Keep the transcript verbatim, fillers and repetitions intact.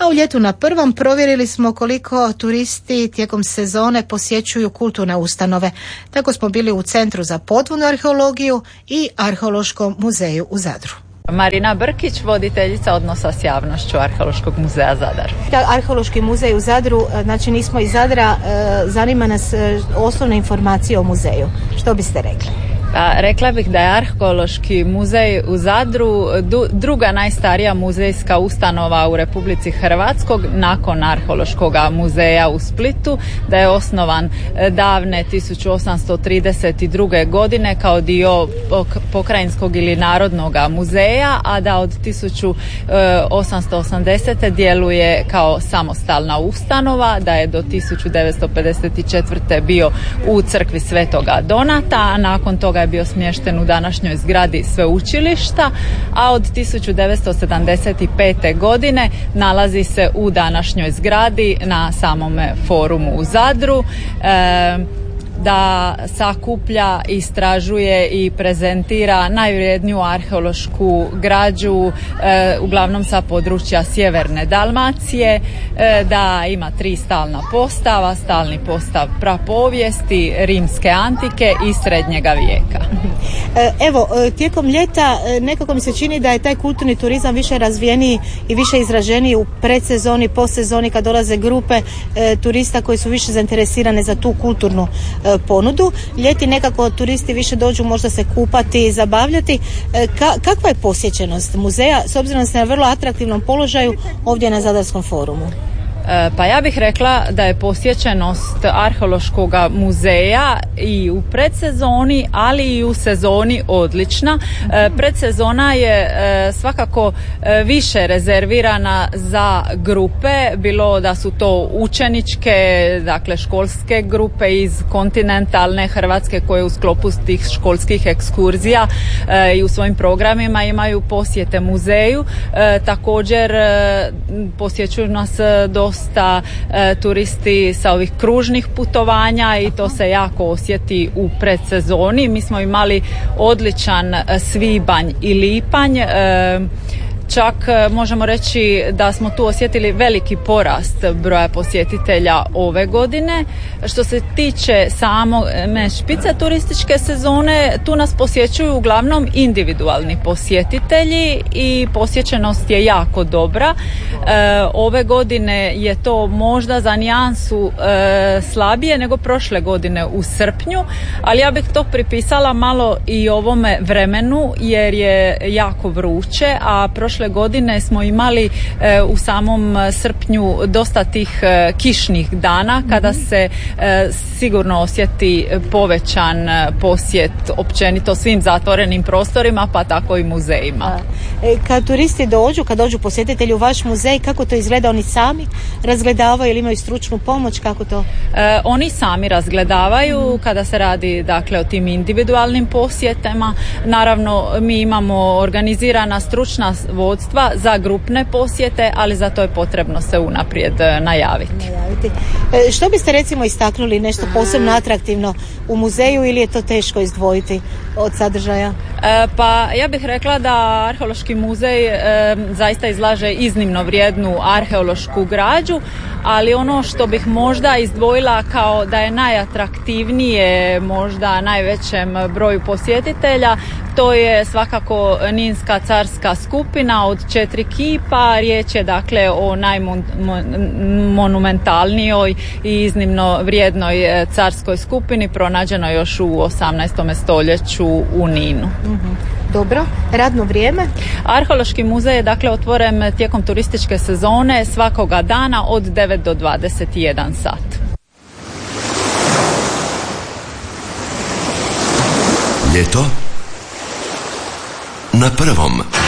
A u ljetu na prvom provjerili smo koliko turisti tijekom sezone posjećuju kulturne ustanove. Tako smo bili u Centru za podvodnu arheologiju i Arheološkom muzeju u Zadru. Marina Brkić, voditeljica odnosa s javnošću Arheološkog muzeja Zadar. Arheološki muzej u Zadru, znači nismo iz Zadra, zanima nas osnovne informacije o muzeju. Što biste rekli? A, rekla bih da je Arheološki muzej u Zadru du, druga najstarija muzejska ustanova u Republici Hrvatskog nakon Arheološkog muzeja u Splitu, da je osnovan davne tisuću osamsto trideset druge. godine kao dio pokrajinskog ili narodnog muzeja, a da od tisuću osamsto osamdesete. djeluje kao samostalna ustanova, da je do tisuću devetsto pedeset četvrte. bio u crkvi Svetoga Donata, a nakon toga je bio smješten u današnjoj zgradi sveučilišta, a od tisuću devetsto sedamdeset pete. godine nalazi se u današnjoj zgradi na samome forumu u Zadru. E, da sakuplja, istražuje i prezentira najvrijedniju arheološku građu, e, uglavnom sa područja sjeverne Dalmacije, e, da ima tri stalna postava, stalni postav prapovijesti, rimske antike i srednjega vijeka. Evo, tijekom ljeta nekako mi se čini da je taj kulturni turizam više razvijeniji i više izraženiji u predsezoni, postsezoni kad dolaze grupe e, turista koji su više zainteresirane za tu kulturnu e, ponudu. Ljeti nekako turisti više dođu možda se kupati i zabavljati. E, ka, kakva je posjećenost muzeja s obzirom da ste na vrlo atraktivnom položaju ovdje na Zadarskom forumu? Pa ja bih rekla da je posjećenost Arheološkog muzeja i u predsezoni, ali i u sezoni odlična. Predsezona je svakako više rezervirana za grupe, bilo da su to učeničke, dakle školske grupe iz kontinentalne Hrvatske koje u sklopu tih školskih ekskurzija i u svojim programima imaju posjete muzeju. Također posjećuju nas do dosta e, turisti sa ovih kružnih putovanja i to se jako osjeti u predsezoni. Mi smo imali odličan svibanj i lipanj. E, Čak možemo reći da smo tu osjetili veliki porast broja posjetitelja ove godine. Što se tiče same špice turističke sezone, tu nas posjećuju uglavnom individualni posjetitelji i posjećenost je jako dobra. E, ove godine je to možda za nijansu e, slabije nego prošle godine u srpnju, ali ja bih to pripisala malo i ovome vremenu jer je jako vruće, a prošle godine smo imali e, u samom srpnju dosta tih e, kišnih dana kada mm-hmm. se e, sigurno osjeti povećan posjet općenito svim zatvorenim prostorima, pa tako i muzejima. E, kad turisti dođu, kad dođu posjetitelji u vaš muzej, kako to izgleda? Oni sami razgledavaju ili imaju stručnu pomoć? Kako to? E, oni sami razgledavaju mm-hmm. kada se radi dakle o tim individualnim posjetama. Naravno mi imamo organizirana stručna vodstva za grupne posjete, ali za to je potrebno se unaprijed najaviti. najaviti. E, što biste recimo istaknuli nešto posebno atraktivno u muzeju ili je to teško izdvojiti od sadržaja? E, pa ja bih rekla da Arheološki muzej e, zaista izlaže iznimno vrijednu arheološku građu, ali ono što bih možda izdvojila kao da je najatraktivnije možda najvećem broju posjetitelja, to je svakako Ninska carska skupina od četiri kipa. Riječ je dakle o najmonumentalnijoj i iznimno vrijednoj carskoj skupini, pronađeno još u osamnaestom stoljeću u Ninu. Mm-hmm. Dobro, radno vrijeme? Arheološki muzej je dakle otvoren tijekom turističke sezone svakoga dana od devet do dvadeset jedan sat. Ljeto na prvom.